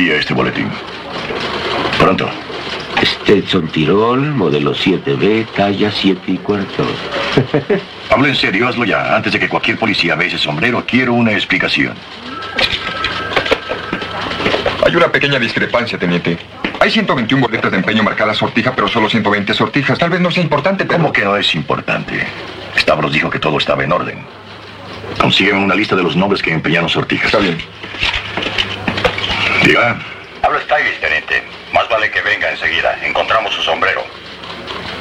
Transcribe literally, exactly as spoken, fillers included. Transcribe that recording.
Envía este boletín. Pronto. Stetson Tirol, modelo siete B, talla siete y cuarto. Hablo en serio, hazlo ya. Antes de que cualquier policía vea ese sombrero, quiero una explicación. Hay una pequeña discrepancia, teniente. Hay ciento veintiuna boletas de empeño marcadas sortija, pero solo ciento veinte sortijas. Tal vez no sea importante, pero... ¿Cómo que no es importante? Stavros dijo que todo estaba en orden. Consígueme una lista de los nombres que empeñaron sortijas. Está bien. Diga. Hablo Stylish, teniente. Más vale que venga enseguida. Encontramos su sombrero.